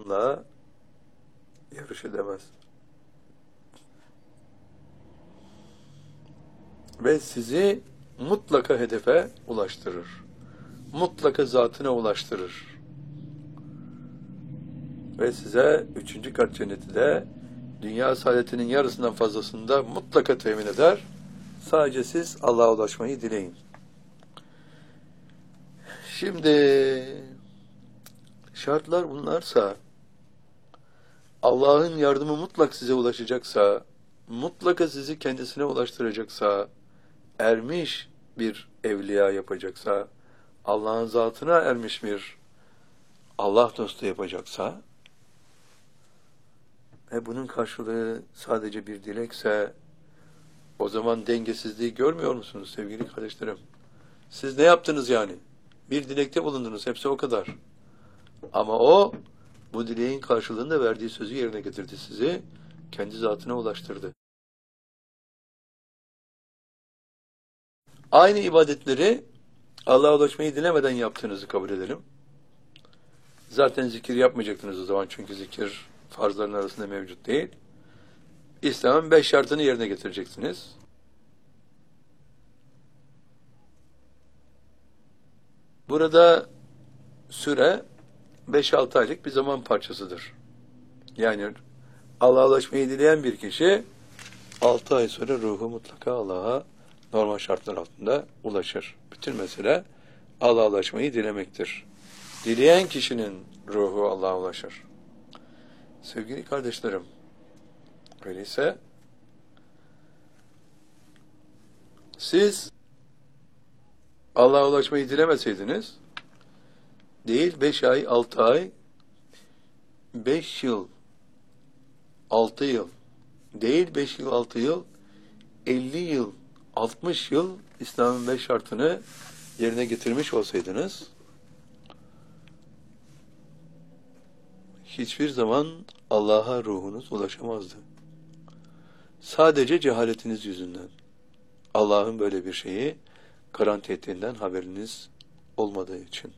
onunla yarış edemez. Ve sizi mutlaka hedefe ulaştırır. Mutlaka zatına ulaştırır. Ve size 3. kat cenneti de dünya saadetinin yarısından fazlasını da mutlaka temin eder. Sadece siz Allah'a ulaşmayı dileyin. Şimdi şartlar bunlarsa, Allah'ın yardımı mutlak size ulaşacaksa, mutlaka sizi kendisine ulaştıracaksa, ermiş bir evliya yapacaksa, Allah'ın zatına ermiş bir Allah dostu yapacaksa ve bunun karşılığı sadece bir dilekse, o zaman dengesizliği görmüyor musunuz sevgili kardeşlerim? Siz ne yaptınız yani? Bir dilekte bulundunuz, hepsi o kadar. Ama o, bu dileğin karşılığında verdiği sözü yerine getirdi, sizi kendi zatına ulaştırdı. Aynı ibadetleri Allah'a ulaşmayı dilemeden yaptığınızı kabul edelim. Zaten zikir yapmayacaktınız o zaman, çünkü zikir farzların arasında mevcut değil. İslam'ın 5 şartını yerine getireceksiniz. Burada süre 5-6 aylık bir zaman parçasıdır. Yani Allah'a ulaşmayı dileyen bir kişi 6 ay sonra ruhu mutlaka Allah'a normal şartlar altında ulaşır. Bütün mesele Allah'a ulaşmayı dilemektir. Dileyen kişinin ruhu Allah'a ulaşır. Sevgili kardeşlerim, öyleyse siz Allah'a ulaşmayı dilemeseydiniz, değil 5 ay, 6 ay, 5 yıl, 6 yıl, değil 5 yıl, 6 yıl, 50 yıl, 60 yıl İslam'ın 5 şartını yerine getirmiş olsaydınız, hiçbir zaman Allah'a ruhunuz ulaşamazdı. Sadece cehaletiniz yüzünden. Allah'ın böyle bir şeyi garanti ettiğinden haberiniz olmadığı için.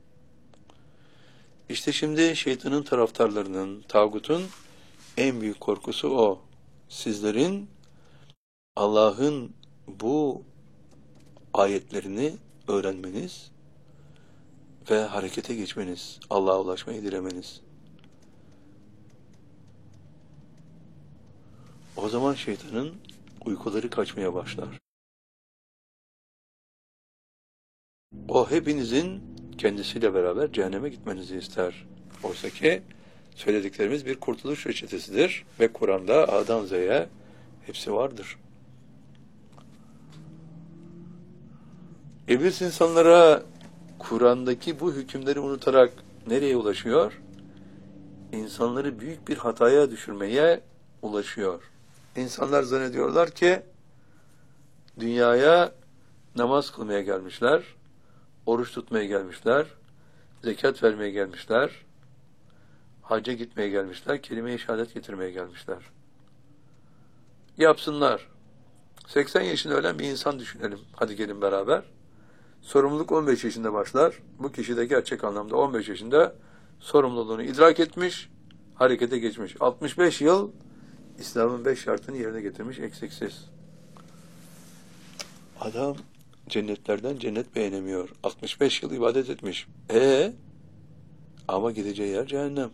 İşte şimdi şeytanın taraftarlarının, tağutun en büyük korkusu o. Sizlerin Allah'ın bu ayetlerini öğrenmeniz ve harekete geçmeniz, Allah'a ulaşmayı dilemeniz. O zaman şeytanın uykuları kaçmaya başlar. O hepinizin kendisiyle beraber cehenneme gitmenizi ister. Oysa ki söylediklerimiz bir kurtuluş reçetesidir ve Kur'an'da A'dan Z'ye hepsi vardır. İblis insanlara Kur'an'daki bu hükümleri unutarak nereye ulaşıyor? İnsanları büyük bir hataya düşürmeye ulaşıyor. İnsanlar zannediyorlar ki dünyaya namaz kılmaya gelmişler, oruç tutmaya gelmişler, zekat vermeye gelmişler, hacca gitmeye gelmişler, kelime-i şehadet getirmeye gelmişler. Yapsınlar. 80 yaşında ölen bir insan düşünelim. Hadi gelin beraber. Sorumluluk 15 yaşında başlar. Bu kişi de gerçek anlamda 15 yaşında sorumluluğunu idrak etmiş, harekete geçmiş. 65 yıl İslam'ın 5 şartını yerine getirmiş eksiksiz. Adam cennetlerden cennet beğenemiyor. 65 yıl ibadet etmiş. Ama gideceği yer cehennem.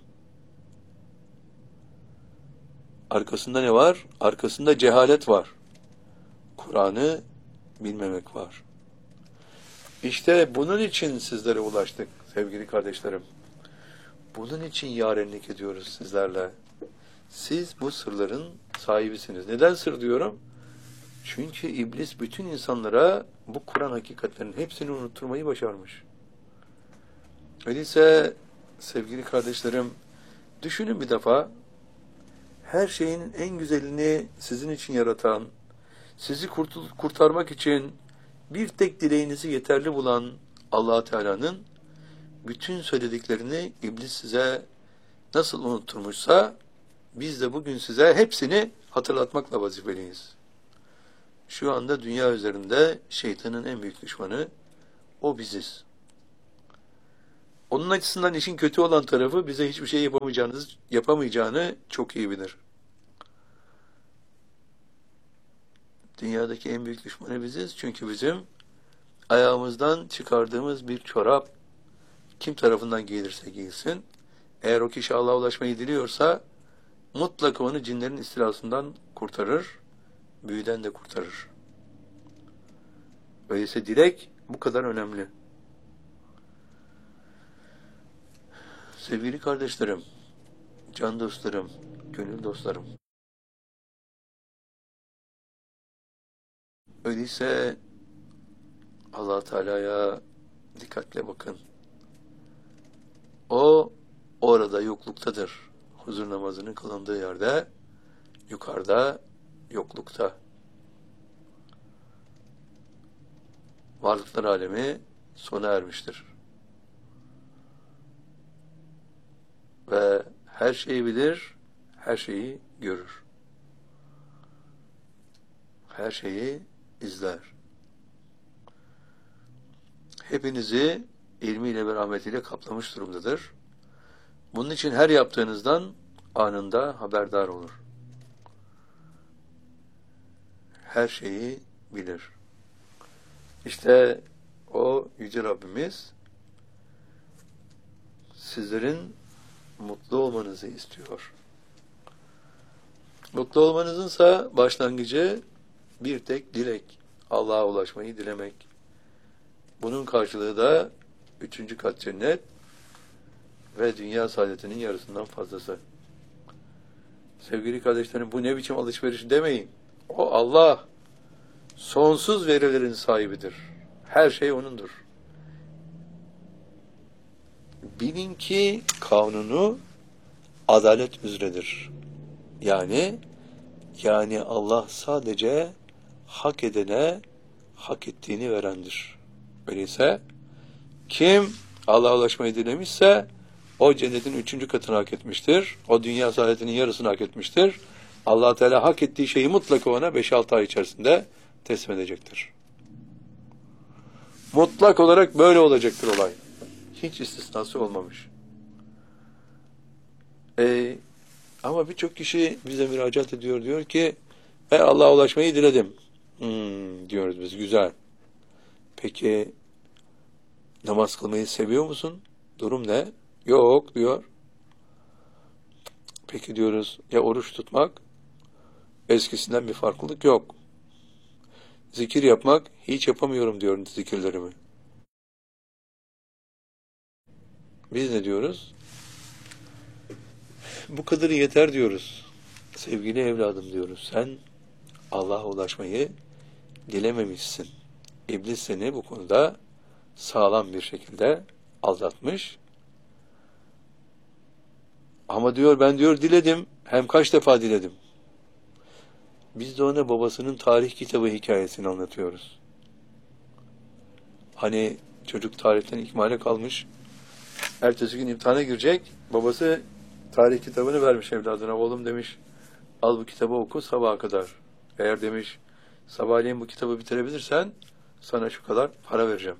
Arkasında ne var? Arkasında cehalet var. Kur'an'ı bilmemek var. İşte bunun için sizlere ulaştık sevgili kardeşlerim. Bunun için yarenlik ediyoruz sizlerle. Siz bu sırların sahibisiniz. Neden sır diyorum? Çünkü iblis bütün insanlara bu Kur'an hakikatlerinin hepsini unutturmayı başarmış. Öyleyse sevgili kardeşlerim, düşünün bir defa, her şeyin en güzelini sizin için yaratan, sizi kurtarmak için bir tek dileğinizi yeterli bulan Allah Teala'nın bütün söylediklerini iblis size nasıl unutturmuşsa, biz de bugün size hepsini hatırlatmakla vazifeliyiz. Şu anda dünya üzerinde şeytanın en büyük düşmanı o biziz. Onun açısından işin kötü olan tarafı bize hiçbir şey yapamayacağını çok iyi bilir. Dünyadaki en büyük düşmanı biziz. Çünkü bizim ayağımızdan çıkardığımız bir çorap kim tarafından giyilirse giyilsin, eğer o kişi Allah'a ulaşmayı diliyorsa mutlaka onu cinlerin istilasından kurtarır, büyüden de kurtarır. Öyleyse dilek bu kadar önemli. Sevgili kardeşlerim, can dostlarım, gönül dostlarım. Öyleyse Allah Teala'ya dikkatle bakın. O orada yokluktadır. Huzur namazının kılındığı yerde, yukarıda yoklukta. Varlıklar alemi sona ermiştir. Ve her şeyi bilir, her şeyi görür. Her şeyi izler. Hepinizi ilmiyle ve rahmetiyle kaplamış durumdadır. Bunun için her yaptığınızdan anında haberdar olur. Her şeyi bilir. İşte o Yüce Rabbimiz sizlerin mutlu olmanızı istiyor. Mutlu olmanızınsa başlangıcı bir tek dilek. Allah'a ulaşmayı dilemek. Bunun karşılığı da 3. kat cennet ve dünya saadetinin yarısından fazlası. Sevgili kardeşlerim, bu ne biçim alışveriş demeyin. O Allah sonsuz verilerin sahibidir. Her şey O'nundur. Bilin ki kanunu adalet üzeredir. Yani Allah sadece hak edene hak ettiğini verendir. Öyleyse kim Allah'a ulaşmayı dilemişse o cennetin 3. katını hak etmiştir. O dünya saadetinin yarısını hak etmiştir. Allah Teala hak ettiği şeyi mutlaka ona 5-6 ay içerisinde teslim edecektir. Mutlak olarak böyle olacaktır olay. Hiç istisnası olmamış. Ama birçok kişi bize müracaat ediyor, diyor ki Allah'a ulaşmayı diledim. Diyoruz biz, güzel. Peki namaz kılmayı seviyor musun? Durum ne? Yok diyor. Peki diyoruz, ya oruç tutmak? Eskisinden bir farklılık yok. Zikir yapmak, hiç yapamıyorum diyor zikirlerimi. Biz ne diyoruz? Bu kadarı yeter diyoruz. Sevgili evladım diyoruz, sen Allah'a ulaşmayı dilememişsin. İblis seni bu konuda sağlam bir şekilde aldatmış. Ama diyor, ben diyor diledim. Hem kaç defa diledim. Biz de ona babasının tarih kitabı hikayesini anlatıyoruz. Hani çocuk tarihten ikmale kalmış. Ertesi gün imtihana girecek. Babası tarih kitabını vermiş evladına. Oğlum demiş, al bu kitabı oku sabaha kadar. Eğer demiş sabahleyin bu kitabı bitirebilirsen sana şu kadar para vereceğim.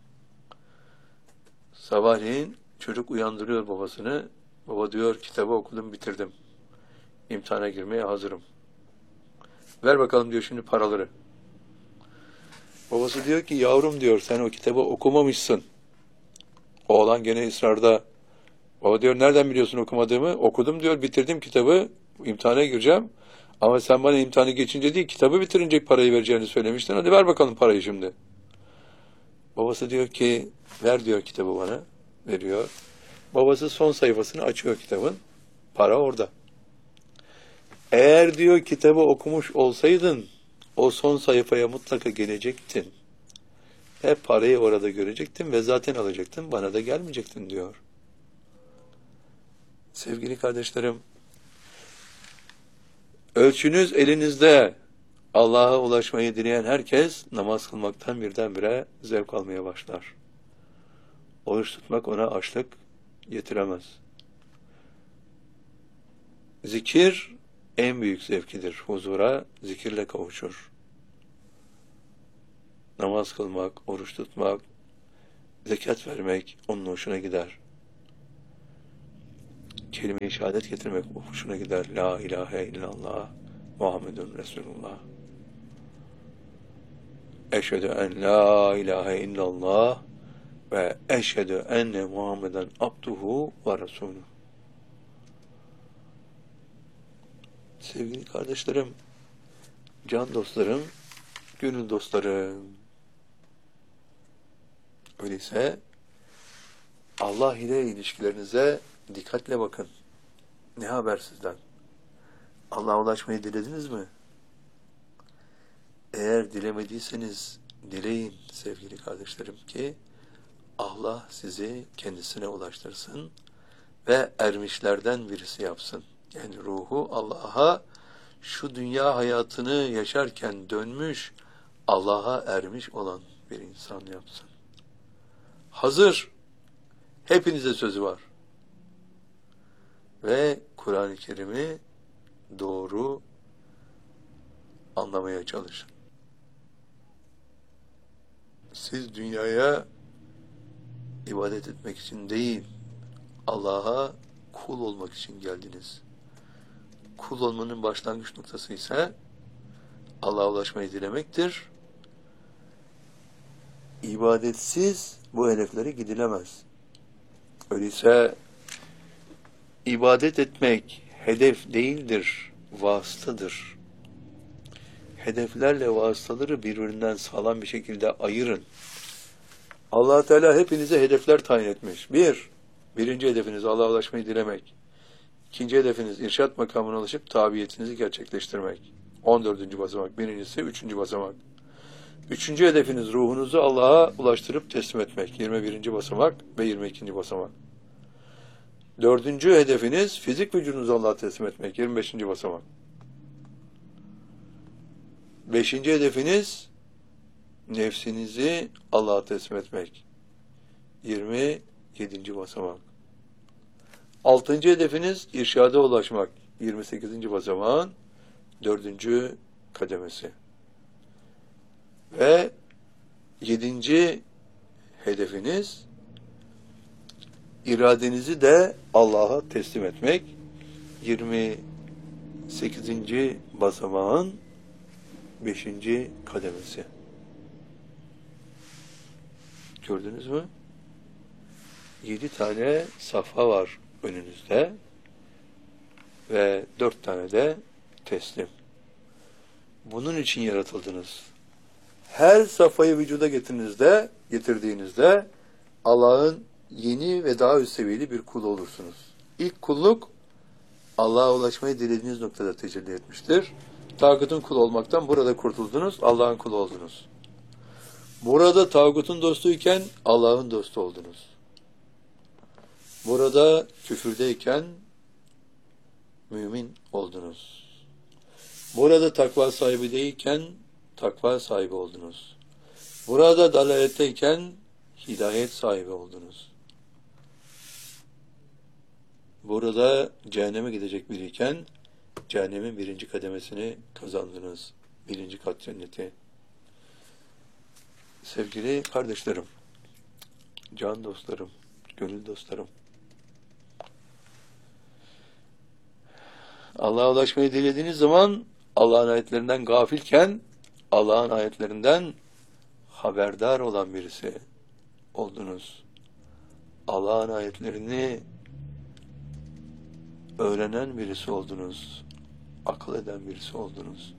Sabahleyin çocuk uyandırıyor babasını. Baba diyor, kitabı okudum bitirdim. İmtihana girmeye hazırım. Ver bakalım diyor şimdi paraları. Babası diyor ki, yavrum diyor, sen o kitabı okumamışsın. Oğlan gene ısrarda. Baba diyor, nereden biliyorsun okumadığımı? Okudum diyor, bitirdim kitabı. İmtihana gireceğim. Ama sen bana imtihanı geçince değil, kitabı bitirince parayı vereceğini söylemiştin. Hadi ver bakalım parayı şimdi. Babası diyor ki, ver diyor kitabı bana. Veriyor. Babası son sayfasını açıyor kitabın. Para orada. Eğer diyor kitabı okumuş olsaydın, o son sayfaya mutlaka gelecektin. Hep parayı orada görecektin ve zaten alacaktın, bana da gelmeyecektin diyor. Sevgili kardeşlerim, ölçünüz elinizde. Allah'a ulaşmayı dileyen herkes namaz kılmaktan birdenbire zevk almaya başlar. Oruç tutmak ona açlık getiremez. Zikir en büyük zevkidir. Huzura zikirle kavuşur. Namaz kılmak, oruç tutmak, zekat vermek onun hoşuna gider. Kelime-i şehadet getirmek hoşuna gider. La ilahe illallah Muhammedun Resulullah. Eşhedü en la ilahe illallah ve eşhedü enne Muhammeden abduhu ve resulü. Sevgili kardeşlerim, can dostlarım, gönül dostlarım. Öyleyse Allah ile ilişkilerinize dikkatle bakın. Ne haber sizden? Allah'a ulaşmayı dilediniz mi? Eğer dilemediyseniz dileyin sevgili kardeşlerim ki Allah sizi kendisine ulaştırsın ve ermişlerden birisi yapsın. Yani ruhu Allah'a şu dünya hayatını yaşarken dönmüş, Allah'a ermiş olan bir insan yapsın. Hazır. Hepinize sözü var. Ve Kur'an-ı Kerim'i doğru anlamaya çalışın. Siz dünyaya ibadet etmek için değil, Allah'a kul olmak için geldiniz. Kul olmanın başlangıç noktası ise Allah'a ulaşmayı dilemektir. İbadetsiz bu hedeflere gidilemez. Öyleyse ibadet etmek hedef değildir, vasıtadır. Hedeflerle vasıtaları birbirinden sağlam bir şekilde ayırın. Allah Teala hepinize hedefler tayin etmiş. Birinci hedefiniz Allah'a ulaşmayı dilemek. İkinci hedefiniz irşat makamına ulaşıp tabiyetinizi gerçekleştirmek. 14. basamak. Birincisi 3. basamak. Üçüncü hedefiniz ruhunuzu Allah'a ulaştırıp teslim etmek. 21. basamak ve 22. basamak. Dördüncü hedefiniz fizik vücudunuzu Allah'a teslim etmek. 25. basamak. Beşinci hedefiniz nefsinizi Allah'a teslim etmek. 27. basamak. Altıncı hedefiniz irşada ulaşmak. 28. basamağın 4. kademesi. Ve 7. hedefiniz iradenizi de Allah'a teslim etmek. 28. basamağın 5. kademesi. Gördünüz mü? 7 tane safha var önünüzde ve 4 tane de teslim. Bunun için yaratıldınız. Her safhayı vücuda getirdiğinizde Allah'ın yeni ve daha üst seviyeli bir kul olursunuz. İlk kulluk Allah'a ulaşmayı dilediğiniz noktada tecelli etmiştir. Tağutun kulu olmaktan burada kurtuldunuz, Allah'ın kulu oldunuz. Burada tağutun dostuyken Allah'ın dostu oldunuz. Burada küfürdeyken mümin oldunuz. Burada takva sahibi değilken takva sahibi oldunuz. Burada dalaletteyken hidayet sahibi oldunuz. Burada cehenneme gidecek biriyken cehennemin 1. kademesini kazandınız. 1. kat cenneti. Sevgili kardeşlerim, can dostlarım, gönül dostlarım, Allah'a ulaşmayı dilediğiniz zaman Allah'ın ayetlerinden gafilken Allah'ın ayetlerinden haberdar olan birisi oldunuz. Allah'ın ayetlerini öğrenen birisi oldunuz. Akıl eden birisi oldunuz.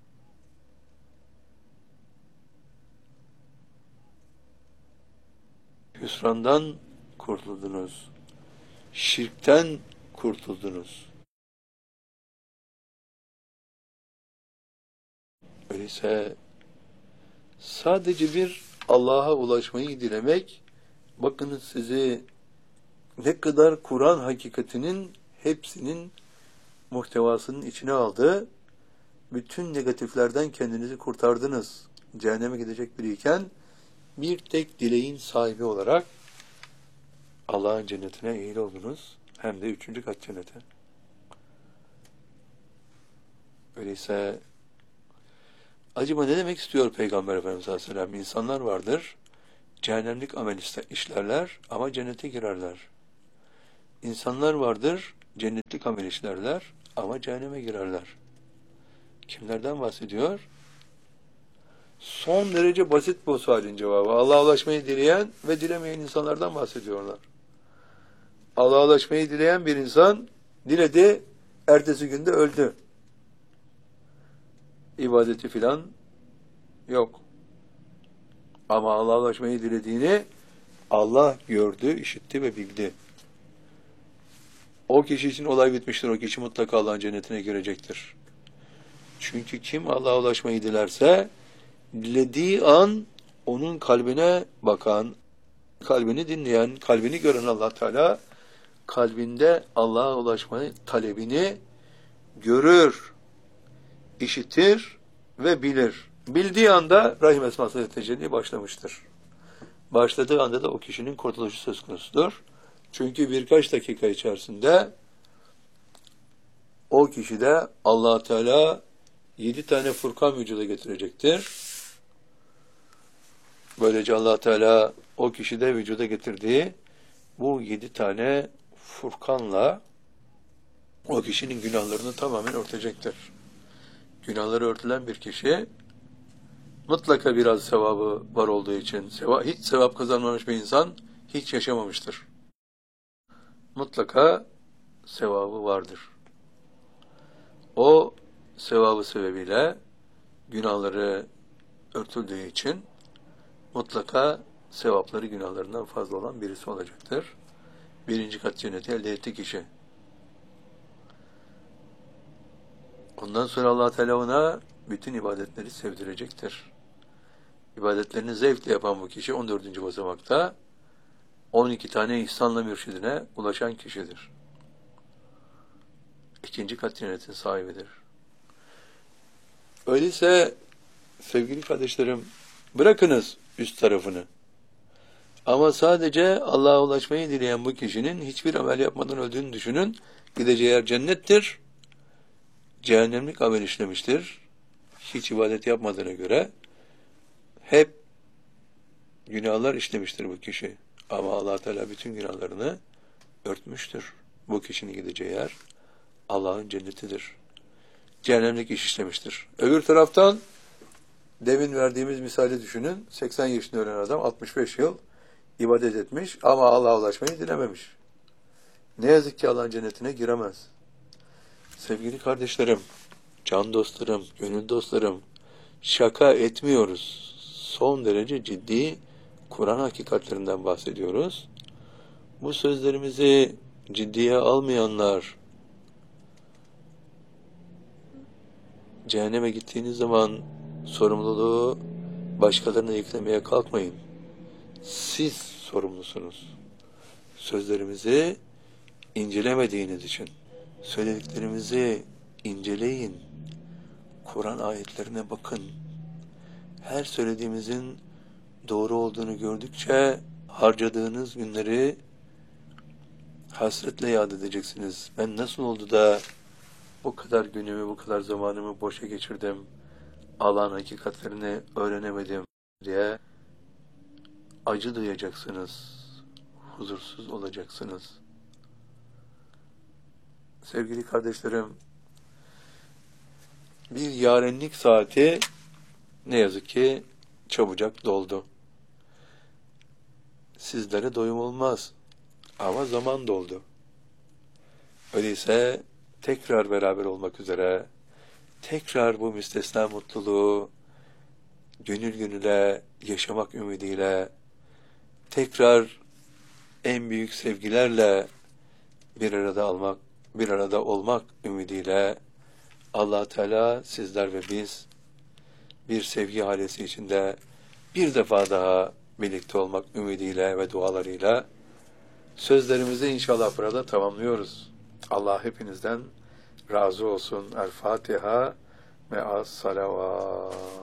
Hüsrandan kurtuldunuz. Şirkten kurtuldunuz. Öyleyse sadece bir Allah'a ulaşmayı dilemek, bakınız sizi ne kadar Kur'an hakikatinin hepsinin muhtevasının içine aldı. Bütün negatiflerden kendinizi kurtardınız. Cehenneme gidecek biriyken bir tek dileğin sahibi olarak Allah'ın cennetine ehil oldunuz. Hem de 3. kat cennete. Öyleyse acaba ne demek istiyor Peygamber Efendimiz Aleyhisselam? İnsanlar vardır, cehennemlik amel işlerler ama cennete girerler. İnsanlar vardır, cennetlik amel işlerler ama cehenneme girerler. Kimlerden bahsediyor? Son derece basit bu sualin cevabı. Allah'a ulaşmayı dileyen ve dilemeyen insanlardan bahsediyorlar. Allah'a ulaşmayı dileyen bir insan diledi, ertesi günde öldü. İbadeti filan yok. Ama Allah'a ulaşmayı dilediğini Allah gördü, işitti ve bildi. O kişi için olay bitmiştir. O kişi mutlaka Allah'ın cennetine girecektir. Çünkü kim Allah'a ulaşmayı dilerse, dilediği an onun kalbine bakan, kalbini dinleyen, kalbini gören Allah Teala, kalbinde Allah'a ulaşmayı talebini görür, işitir ve bilir. Bildiği anda Rahim esmasıyla tecelli başlamıştır. Başladığı anda da o kişinin kurtuluşu söz konusudur. Çünkü birkaç dakika içerisinde o kişide Allah Teala 7 tane Furkan vücuda getirecektir. Böylece Allah Teala o kişide vücuda getirdiği bu 7 tane Furkanla o kişinin günahlarını tamamen örtecektir. Günahları örtülen bir kişi mutlaka biraz sevabı var olduğu için, hiç sevap kazanmamış bir insan hiç yaşamamıştır. Mutlaka sevabı vardır. O sevabı sebebiyle günahları örtüldüğü için mutlaka sevapları günahlarından fazla olan birisi olacaktır. 1. kat cenneti elde etti kişi. Ondan sonra Allah Teala ona bütün ibadetleri sevdirecektir. İbadetlerini zevkle yapan bu kişi 14. basamakta 12 tane ihsanla mürşidine ulaşan kişidir. 2. kat cennetin sahibidir. Öyleyse sevgili kardeşlerim, bırakınız üst tarafını. Ama sadece Allah'a ulaşmayı dileyen bu kişinin hiçbir amel yapmadan öldüğünü düşünün. Gideceği yer cennettir. Cehennemlik amel işlemiştir. Hiç ibadet yapmadığına göre hep günahlar işlemiştir bu kişi. Ama Allah Teala bütün günahlarını örtmüştür. Bu kişinin gideceği yer Allah'ın cennetidir. Cehennemlik iş işlemiştir. Öbür taraftan demin verdiğimiz misali düşünün. 80 yaşında ölen adam 65 yıl ibadet etmiş ama Allah'a ulaşmayı dilememiş. Ne yazık ki Allah'ın cennetine giremez. Sevgili kardeşlerim, can dostlarım, gönül dostlarım, şaka etmiyoruz. Son derece ciddi Kur'an hakikatlerinden bahsediyoruz. Bu sözlerimizi ciddiye almayanlar, cehenneme gittiğiniz zaman sorumluluğu başkalarına yüklemeye kalkmayın. Siz sorumlusunuz. Sözlerimizi incelemediğiniz için. Söylediklerimizi inceleyin. Kur'an ayetlerine bakın. Her söylediğimizin doğru olduğunu gördükçe harcadığınız günleri hasretle yad edeceksiniz. Ben nasıl oldu da bu kadar günümü, bu kadar zamanımı boşa geçirdim, Allah'ın hakikatlerini öğrenemedim diye acı duyacaksınız, huzursuz olacaksınız. Sevgili kardeşlerim, bir yarenlik saati ne yazık ki çabucak doldu. Sizlere doyum olmaz ama zaman doldu. Öyleyse tekrar beraber olmak üzere, tekrar bu müstesna mutluluğu gönül gönüle yaşamak ümidiyle, tekrar en büyük sevgilerle bir arada olmak ümidiyle Allah Teala sizler ve biz bir sevgi halesi içinde bir defa daha birlikte olmak ümidiyle ve dualarıyla sözlerimizi inşallah burada tamamlıyoruz. Allah hepinizden razı olsun. El Fatiha me'as salavat.